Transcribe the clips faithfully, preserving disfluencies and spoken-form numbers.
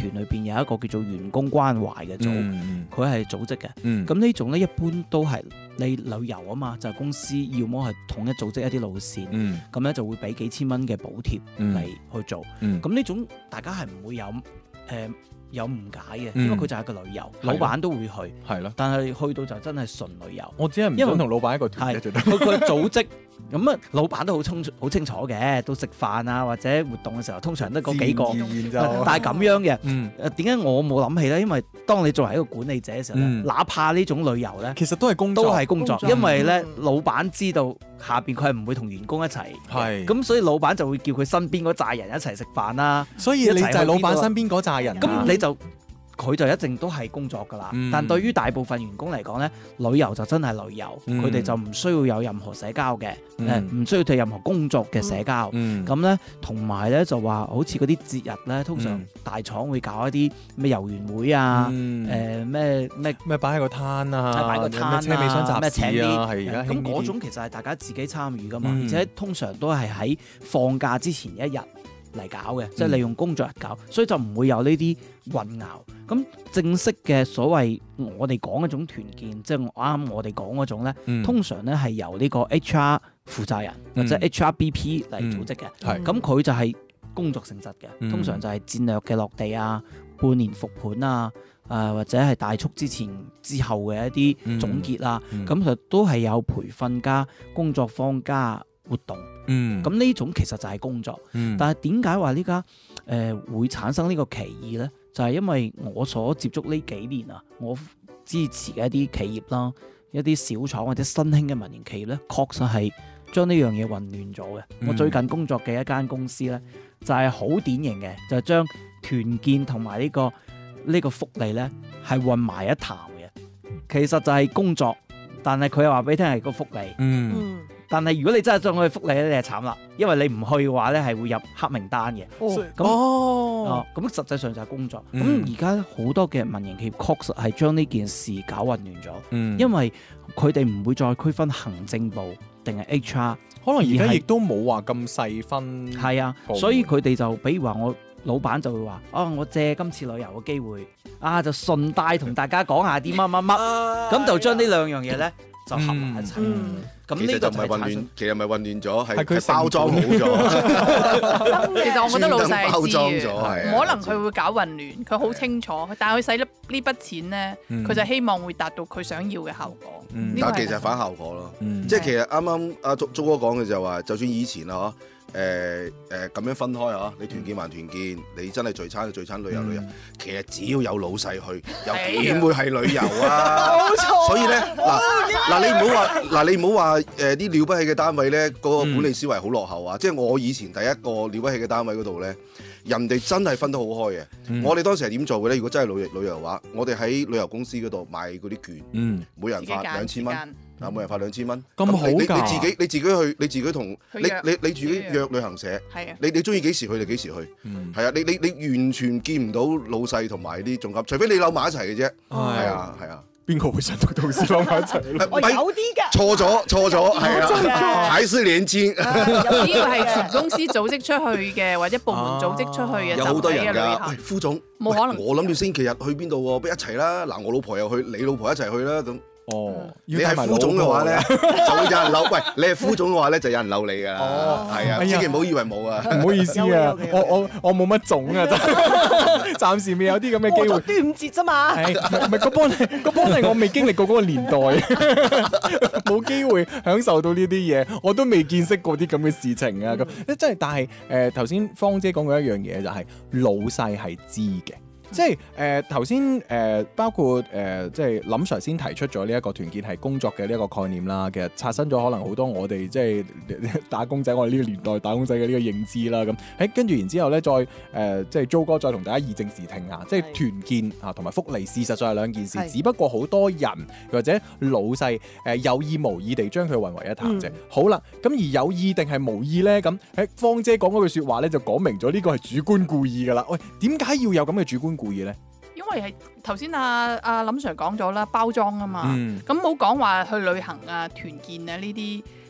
團裏邊有一個叫做員工關懷嘅組，佢係、嗯、組織嘅。咁、嗯、呢種咧一般都係你旅遊啊嘛，就係、公司要麼係統一組織一啲路線，咁咧、嗯、就會俾幾千蚊嘅補貼嚟去做。咁呢、嗯嗯、種大家係唔會有誒。呃有誤解嘅，因為佢就係個旅遊，嗯、老闆都會去，係咯。但係去到就真係純旅遊。我只係唔想同老闆一個團嘅，佢佢組織咁啊，老闆都好清好清楚嘅，到食飯啊或者活動嘅時候，通常都嗰幾個。但係咁樣嘅，誒點解我冇諗起咧？因為當你作為一個管理者嘅時候咧，嗯、哪怕呢種旅遊咧，其實都係工作，都係工作，工作因為咧、嗯、老闆知道下邊佢係唔會同員工一齊，係咁，所以老闆就會叫佢身邊嗰扎人一齊食飯啦。所以你就係老闆身邊嗰扎人，咁你就。佢就一定都係工作㗎啦，嗯、但對於大部分員工嚟講咧，旅遊就真係旅遊，佢哋、嗯、就唔需要有任何社交嘅，誒唔、嗯、需要對任何工作嘅社交。咁咧同埋咧就話，好似嗰啲節日咧，通常大廠會搞一啲咩遊園會啊，誒咩咩咩擺喺個攤啊，擺個攤啊，車尾箱集市啊，係而家咁嗰種其實係大家自己參與㗎嘛，嗯、而且通常都係喺放假之前一日嚟搞嘅，即係利用工作日搞，所以就唔會有呢啲混淆。咁正式嘅所謂我哋講嗰種團建，即係啱我哋講嗰種咧，嗯、通常咧係由呢個 H R 負責人、嗯、或者 H R B P 嚟組織嘅。咁佢、嗯、就係工作性質嘅，嗯、通常就係戰略嘅落地啊、半年復盤啊、誒、呃、或者係大促之前之後嘅一啲總結啊，咁就、嗯嗯、都係有培訓加工作坊加活動。嗯，咁呢種其實就係工作，嗯、但係點解話呢家誒會產生呢個歧義呢？就係、是、因為我所接觸呢幾年啊，我支持嘅一啲企業啦，一啲小廠或者新興嘅民營企業呢，確實係將呢樣嘢混亂咗嘅。嗯、我最近工作嘅一間公司呢，就係、是、好典型嘅，就係、是、將團建同埋呢個呢、這個福利呢係混埋一談嘅。其實就係工作，但係佢又話俾你聽係個福利。嗯。嗯但係如果你真係將佢福利咧，你係慘啦，因為你唔去嘅話咧，係會入黑名單嘅。哦，咁哦，咁、哦、實際上就係工作。咁而家好多嘅民營企業確實係將呢件事搞混亂咗。嗯，因為佢哋唔會再區分行政部定係 H R，可能而家亦都冇話咁細分。係啊，所以佢哋就比如話我老闆就會話：哦，我借今次旅遊嘅機會啊，就順帶同大家講下啲乜乜乜，咁就將呢兩樣嘢咧就合埋一齊。嗯嗯咁其實就唔係混亂，其實唔係混亂咗，係佢包裝好咗。 其實我覺得老細係知嘅， 唔可能佢會搞混亂，佢好清楚。但係佢使得呢筆錢咧，佢就希望會達到佢想要嘅效果。 但係其實反效果咯，即係其實啱啱阿竹竹哥講嘅就係話，就算以前啊，誒誒咁樣分開啊，你團建還團建，你真係聚餐就聚餐，旅遊旅遊，其實只要有老細去，又點會係旅遊啊？冇錯。所以咧，嗱嗱你唔好話，嗱你唔好話誒啲了不起嘅單位咧，嗰個管理思維好落後啊！即係我以前第一個了不起嘅單位嗰度咧，人哋真係分得好開嘅。我哋當時係點做嘅咧？如果真係旅旅遊嘅話，我哋喺旅遊公司嗰度買嗰啲券，每人發兩千蚊。嗱，每人發兩千蚊，咁好㗎！你自己你自己去，你自己同你你你自己約旅行社，你你中意幾時去就幾時去，係啊！你你你完全見唔到老細同埋啲總監，除非你扭埋一齊嘅啫。係啊係啊，邊個會想同同事扭埋一齊？ 我有啲㗎， 錯咗錯咗，係啊，還是年輕。 有啲係全公司組織出去嘅，或者部門組織出去嘅， 有好多人㗎。喂，副總， 冇可能。 我諗住星期日去邊度喎？不如一齊啦！嗱，我老婆又去，你老婆一齊去啦咁。哦，你係副總嘅話咧，就會有人嬲。喂，你係副總嘅話咧，就有人嬲你㗎。哦，係啊，千祈唔好以為冇啊。 唔好意思啊，我我我冇乜種啊，暫時未有啲咁嘅機會。 端午節啫嘛。 係，唔係嗰幫你，嗰幫你我未經歷過嗰個年代，冇機會享受到呢啲嘢，我都未見識過啲咁嘅事情啊。咁，真係，但係誒頭先芳姐講過一樣嘢，就係老細係知嘅。即係誒頭先誒包括誒、呃、即係林 Sir 先提出咗呢一個團建係工作嘅呢一個概念啦，其實刷新咗可能好多我哋即係打工仔我哋呢個年代打工仔嘅呢個認知啦。咁喺跟住然之後咧，再誒、呃、即係 Jo 哥再同大家議政視聽下，即係團建啊同埋福利事實上係兩件事，是只不過好多人或者老細誒有意無意地將佢混為一談啫。嗯、好啦，咁而有意定係無意咧？咁喺芳姐講嗰句説話咧，就講明咗呢個係主觀故意㗎啦。喂，點解要有咁嘅主觀故意咧？ 因為係頭先阿阿林 Sir 講咗啦，包裝啊嘛，咁冇講話去旅行啊、團建啊呢啲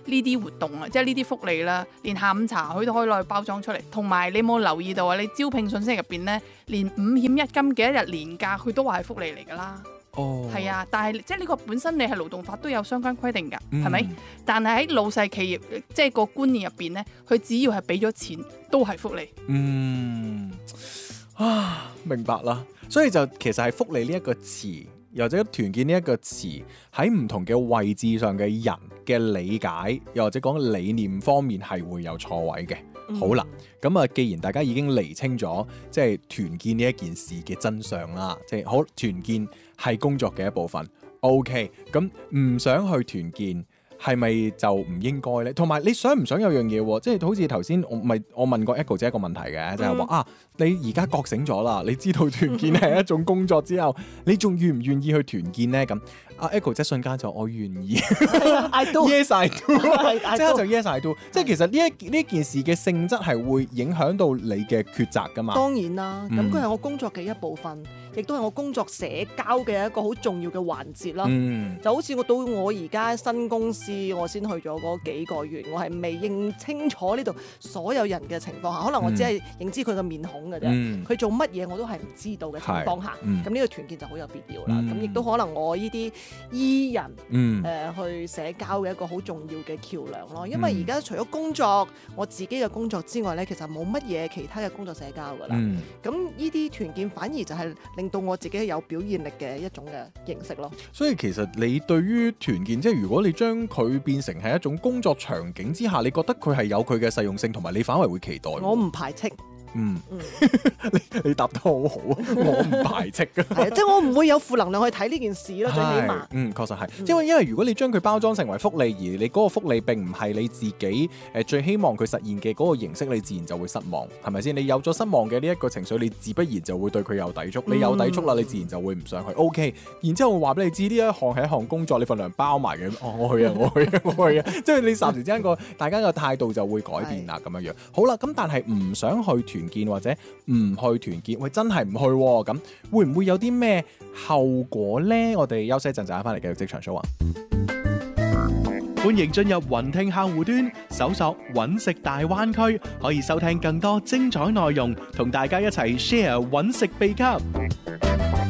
呢啲活動啊，即係呢啲福利啦，連下午茶佢都可以攞去包裝出嚟。同埋你冇留意到啊？你招聘信息入邊咧，連五險一金嘅一日年假，佢都話係福利嚟㗎啦。哦，係啊，但係即係呢個本身你係勞動法都有相關規定㗎，係咪、嗯？但係喺老細企業即係個觀念入邊咧，佢只要係俾咗錢，都係福利。嗯， 啊，明白啦。所以就其實係福利呢一個詞，又或者團建呢一個詞，喺唔同嘅位置上嘅人嘅理解，又或者講理念方面係會有錯位嘅。嗯、好啦，咁啊，既然大家已經釐清咗即係團建呢一件事嘅真相啦，即係好團建係工作嘅一部分。OK， 咁唔想去團建係咪就唔應該呢？同埋你想唔想有樣嘢？即係好似頭先我咪我問過 Echo 姐一個問題嘅，就係、是、話啊，你而家覺醒咗啦，你知道團建係一種工作之後，你仲願唔願意去團建呢？咁阿 Echo 姐瞬間就我願意，I do，Yes I do， 即刻就 Yes I do， 即係其實呢一呢件事嘅性質係會影響到你嘅抉擇噶嘛。 當然啦，咁佢係我工作嘅一部分，亦都係我工作社交嘅一個好重要嘅環節啦。嗯、就好似我到我而家新公司，我先去咗嗰幾個月，我係未認清楚呢度所有人嘅情況下，可能我只係認知佢嘅面孔嘅啫。佢、嗯、做乜嘢我都係唔知道嘅情況下，咁呢、嗯、個團建就好有必要啦。咁亦都可能我呢啲依人誒、嗯呃、去社交嘅一個好重要嘅橋梁咯。因為而家除咗工作，我自己嘅工作之外咧，其實冇乜嘢其他嘅工作社交噶啦。咁呢啲團建反而就係令到我自己有表現力嘅一種嘅形式咯。 所以其實你對於團建，即係如果你將佢變成係一種工作場景之下，你覺得佢係有佢嘅實用性，同埋你反為會期待。 我唔排斥。 嗯，你你答得好好，我唔排斥㗎。 係啊，即係我唔會有負能量去睇呢件事咯，最起碼。 嗯，確實係，因為因為如果你將佢包裝成為福利，而你嗰個福利並唔係你自己誒最希望佢實現嘅嗰個形式，你自然就會失望，係咪先？你有咗失望嘅呢一個情緒，你自不然就會對佢有抵觸。你有抵觸啦，你自然就會唔想去。O K，然之後我話俾你知，呢一項係一項工作，你份糧包埋嘅。哦，我去啊，我去啊，我去啊，即係你霎時之間個大家嘅態度就會改變啦，咁樣樣。好啦，咁但係唔想去團建或者唔去團建，喂，真係唔去喎，咁會唔會有啲咩後果呢？我哋休息一陣，陣間翻嚟繼續職場 show 啊！歡迎進入雲聽客戶端，搜索揾食大灣區，可以收聽更多精彩內容，同大家一齊 share 揾食秘笈。